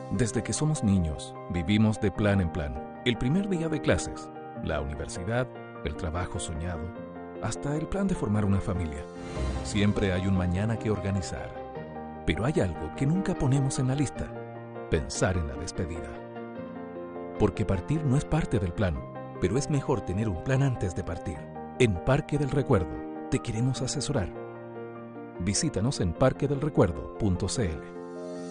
Desde que somos niños, vivimos de plan en plan. El primer día de clases, la universidad, el trabajo soñado, hasta el plan de formar una familia. Siempre hay un mañana que organizar. Pero hay algo que nunca ponemos en la lista: pensar en la despedida. Porque partir no es parte del plan, pero es mejor tener un plan antes de partir. En Parque del Recuerdo te queremos asesorar. Visítanos en parquedelrecuerdo.cl.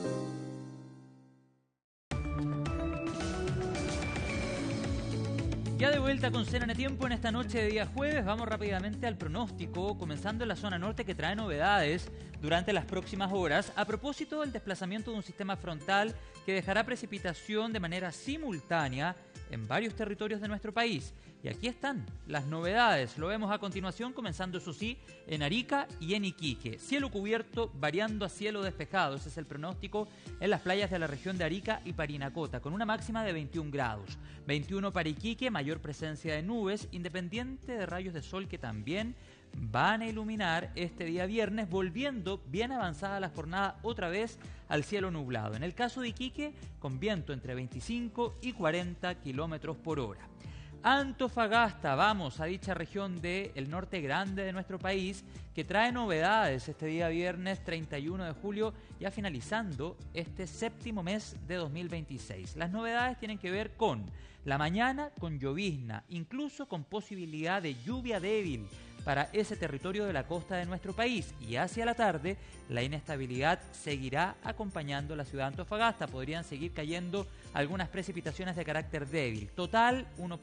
Ya de vuelta con CNN Tiempo en esta noche de día jueves. Vamos rápidamente al pronóstico, comenzando en la zona norte, que trae novedades durante las próximas horas a propósito del desplazamiento de un sistema frontal que dejará precipitación de manera simultánea en varios territorios de nuestro país. Y aquí están las novedades. Lo vemos a continuación, comenzando, eso sí, en Arica y en Iquique. Cielo cubierto variando a cielo despejado. Ese es el pronóstico en las playas de la región de Arica y Parinacota, con una máxima de 21 grados. 21 para Iquique, mayor presencia de nubes, independiente de rayos de sol que también van a iluminar este día viernes, volviendo bien avanzada la jornada otra vez al cielo nublado. En el caso de Iquique, con viento entre 25 y 40 kilómetros por hora. Antofagasta, vamos a dicha región del norte grande de nuestro país, que trae novedades este día viernes 31 de julio, ya finalizando este séptimo mes de 2026. Las novedades tienen que ver con la mañana, con llovizna, incluso con posibilidad de lluvia débil para ese territorio de la costa de nuestro país, y hacia la tarde la inestabilidad seguirá acompañando la ciudad de Antofagasta. Podrían seguir cayendo algunas precipitaciones de carácter débil. Total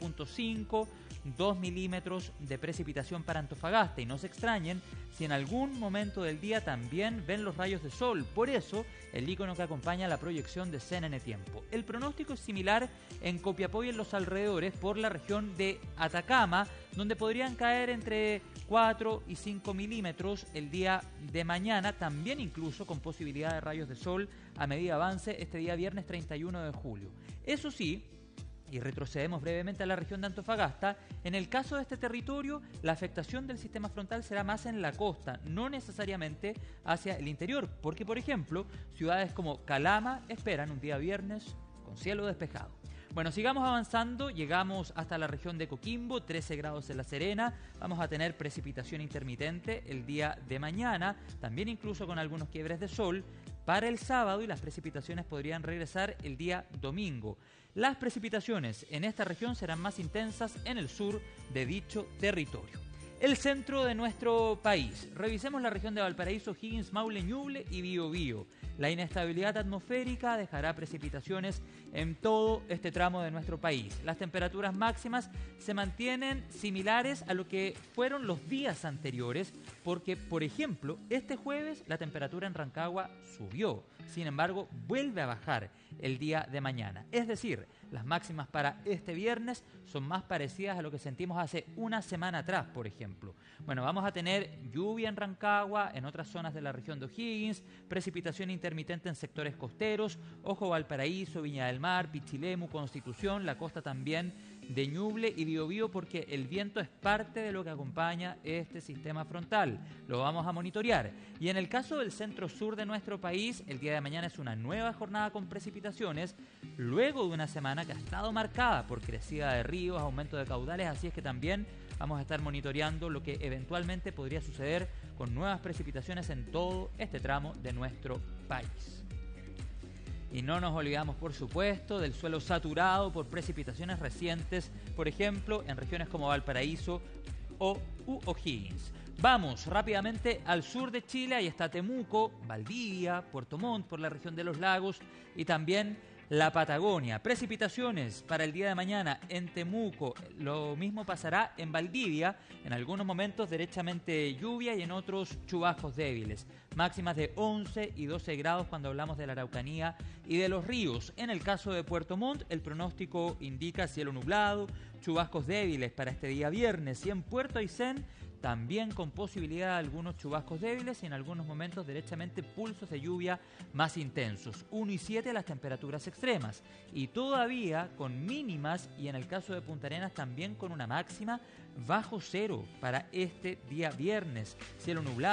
1.5, 2 milímetros de precipitación para Antofagasta, y no se extrañen si en algún momento del día también ven los rayos de sol. Por eso el icono que acompaña la proyección de CNN Tiempo. El pronóstico es similar en Copiapó y en los alrededores por la región de Atacama, donde podrían caer entre 4 y 5 milímetros el día de mañana, también incluso con posibilidad de rayos de sol a medida avance este día viernes 31 de julio. Eso sí, y retrocedemos brevemente a la región de Antofagasta, en el caso de este territorio, la afectación del sistema frontal será más en la costa, no necesariamente hacia el interior, porque, por ejemplo, ciudades como Calama esperan un día viernes con cielo despejado. Bueno, sigamos avanzando, llegamos hasta la región de Coquimbo, 13 grados en La Serena, vamos a tener precipitación intermitente el día de mañana, también incluso con algunos quiebres de sol para el sábado, y las precipitaciones podrían regresar el día domingo. Las precipitaciones en esta región serán más intensas en el sur de dicho territorio. El centro de nuestro país. Revisemos la región de Valparaíso, Higgins, Maule, Ñuble y Biobío. La inestabilidad atmosférica dejará precipitaciones en todo este tramo de nuestro país. Las temperaturas máximas se mantienen similares a lo que fueron los días anteriores, porque, por ejemplo, este jueves la temperatura en Rancagua subió. Sin embargo, vuelve a bajar el día de mañana. Es decir, las máximas para este viernes son más parecidas a lo que sentimos hace una semana atrás, por ejemplo. Bueno, vamos a tener lluvia en Rancagua, en otras zonas de la región de O'Higgins, precipitación intermitente en sectores costeros, ojo Valparaíso, Viña del Mar, Pichilemu, Constitución, la costa también de Ñuble y Biobío, porque el viento es parte de lo que acompaña este sistema frontal. Lo vamos a monitorear. Y en el caso del centro-sur de nuestro país, el día de mañana es una nueva jornada con precipitaciones, luego de una semana que ha estado marcada por crecida de ríos, aumento de caudales, así es que también vamos a estar monitoreando lo que eventualmente podría suceder con nuevas precipitaciones en todo este tramo de nuestro país. Y no nos olvidamos, por supuesto, del suelo saturado por precipitaciones recientes, por ejemplo, en regiones como Valparaíso o O'Higgins. Vamos rápidamente al sur de Chile, ahí está Temuco, Valdivia, Puerto Montt por la región de los lagos y también la Patagonia. Precipitaciones para el día de mañana en Temuco, lo mismo pasará en Valdivia, en algunos momentos derechamente lluvia y en otros chubascos débiles. Máximas de 11 y 12 grados cuando hablamos de la Araucanía y de los ríos. En el caso de Puerto Montt, el pronóstico indica cielo nublado, chubascos débiles para este día viernes, y en Puerto Aysén también con posibilidad de algunos chubascos débiles y en algunos momentos derechamente pulsos de lluvia más intensos. 1 y 7 las temperaturas extremas, y todavía con mínimas, y en el caso de Punta Arenas también con una máxima bajo cero para este día viernes. Cielo nublado.